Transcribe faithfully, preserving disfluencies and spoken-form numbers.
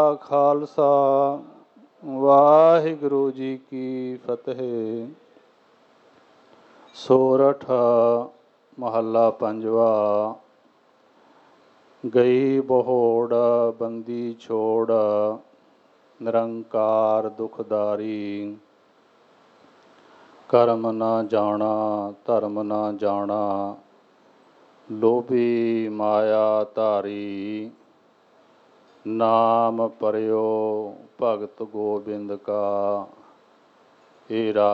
ਖਾਲਸਾ ਵਾਹਿਗੁਰੂ ਜੀ ਕੀ ਫਤਿਹ। ਸੋਰਠ ਮਹੱਲਾ ਪੰਜਵਾ। ਗਈ ਬਹੋੜ ਬੰਦੀ ਛੋੜ, ਨਿਰੰਕਾਰ ਦੁਖਦਾਰੀ। ਕਰਮ ਨਾ ਜਾਣਾ ਧਰਮ ਨਾ ਜਾਣਾ, ਲੋਭੀ ਮਾਇਆ ਧਾਰੀ। ਨਾਮ ਪਰਿਓ ਭਗਤ ਗੋਬਿੰਦ ਕਾ, ਏ ਰਾ